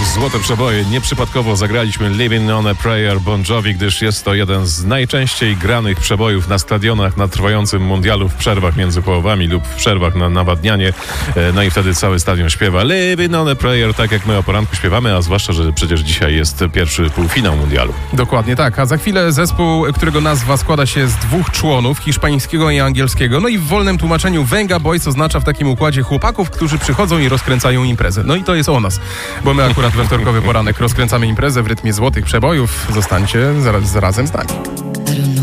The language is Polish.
Złote przeboje. Nieprzypadkowo zagraliśmy Living on a Prayer Bon Jovi, gdyż jest to jeden z najczęściej granych przebojów na stadionach na trwającym mundialu w przerwach między połowami lub w przerwach na nawadnianie. No i wtedy cały stadion śpiewa Living on a Prayer, tak jak my o poranku śpiewamy, a zwłaszcza, że przecież dzisiaj jest pierwszy półfinał mundialu. Dokładnie tak, a za chwilę zespół, którego nazwa składa się z dwóch członów, hiszpańskiego i angielskiego. No i w wolnym tłumaczeniu Venga Boys oznacza w takim układzie chłopaków, którzy przychodzą i rozkręcają imprezę. No i to jest o nas, bo my akurat we wtorkowy poranek rozkręcamy imprezę w rytmie złotych przebojów. Zostańcie razem z nami.